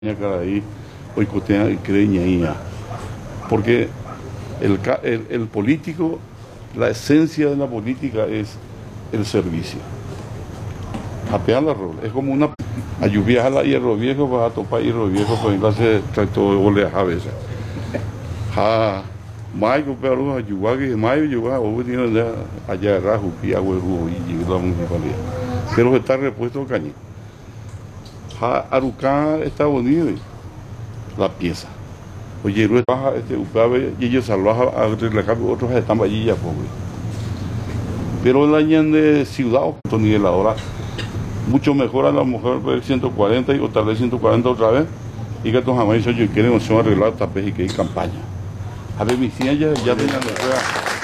ahí boicotean y creen ahí, porque el político, la esencia de la política es el servicio. Apean la rol, es como una ayuvias a la hierro viejo, vas a topar hierro viejo, pues entonces tracto de oleas a veces. Mayo, pero ayuva que mayo ayuva, hoy tiene allá rajo, y agua y la municipalidad. Pero está repuesto cañón. Arucán está bonito, la pieza. Oye, baja Ucabe y ellos salvajan a otros están allí ya pobre. Pero el año de ciudad, nivel ahora, mucho mejor a la mujer 140 o tal vez 140 otra vez. Y que estos jamás yo quieren arreglar tapes y que hay campaña. A ver, mis 100 ya tenían la